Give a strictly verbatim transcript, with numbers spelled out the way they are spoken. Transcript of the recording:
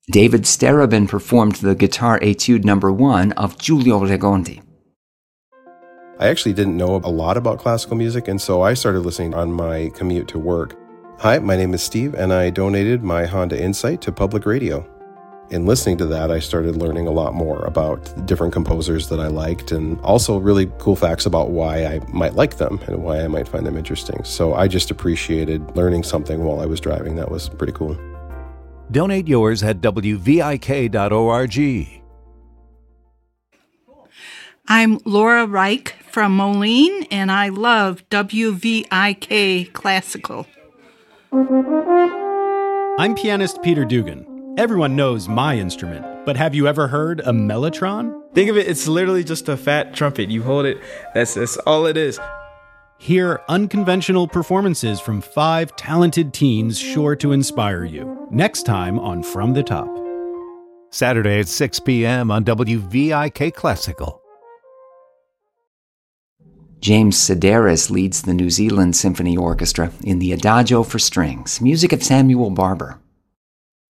David Starobin performed the guitar etude number one of Giulio Regondi. I actually didn't know a lot about classical music, and so I started listening on my commute to work. Hi, my name is Steve, and I donated my Honda Insight to public radio. In listening to that, I started learning a lot more about different composers that I liked, and also really cool facts about why I might like them and why I might find them interesting. So I just appreciated learning something while I was driving. That was pretty cool. Donate yours at W V I K dot org. I'm Laura Reich from Moline, and I love W V I K Classical. I'm pianist Peter Dugan. Everyone knows my instrument, but have you ever heard a mellotron? Think of it, it's literally just a fat trumpet. You hold it, that's, that's all it is. Hear unconventional performances from five talented teens sure to inspire you. Next time on From the Top. Saturday at six p.m. on W V I K Classical. James Sedaris leads the New Zealand Symphony Orchestra in the Adagio for Strings, music of Samuel Barber.